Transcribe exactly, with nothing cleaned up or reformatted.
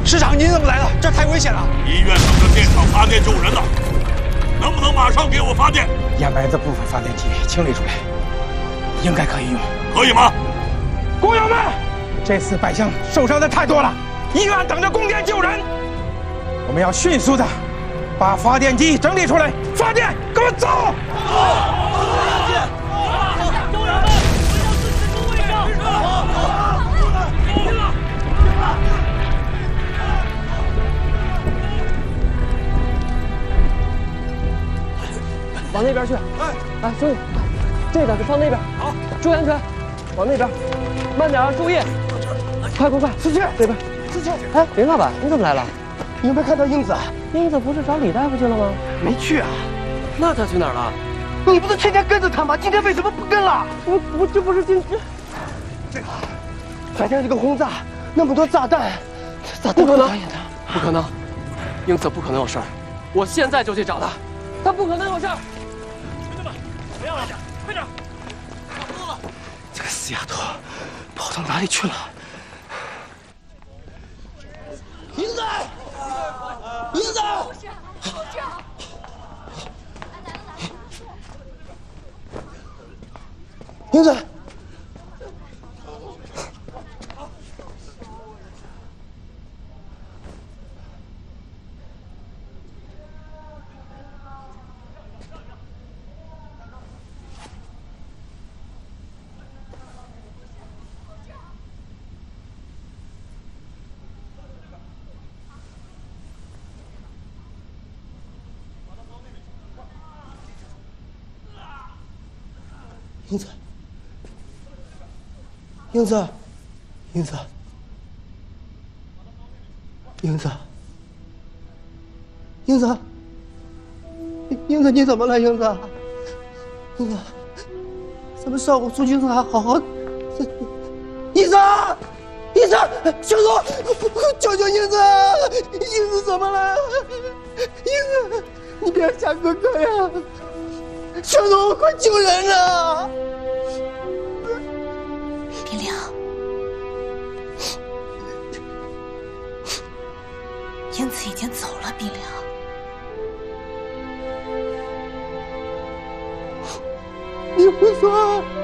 师长，您怎么来了？这太危险了！ 医院等着电厂发电救人呢，能不能马上给我发电？ 掩埋的部分发电机清理出来，应该可以用。 可以吗？ 工友们，这次百姓受伤的太多了，医院等着供电救人。我们要迅速的把发电机整理出来，发电，给我走！ 救人们，回到自己的座位上。 往那边去！哎，哎，兄弟，这个放那边。好，注意安全，往那边，慢点啊，注意！快快快，出去！这边，出去！哎，林老板，你怎么来了？ 你有没有看到英子？ 英子不是找李大夫去了吗？ 没去啊。 那他去哪儿了？ 你不是天天跟着他吗？今天为什么不跟了？ 我我这不是今天。 昨天这个轰炸，那么多炸弹，炸弹不可能，不可能，英子不可能有事儿。我现在就去找他，他不可能有事儿。 兄弟们，不要了点，快点！ 这个死丫头跑到哪里去了？ 英子，英子， 英子，英子，英子，英子，英子，英子，英子，你怎么了，英子？英子，咱们少国苏军还好好。医生，医生，小龙，救救英子！英子怎么了？英子，你别吓哥哥呀！小龙，快救人啊！ 冰凉，英子已经走了。冰凉， 你不说。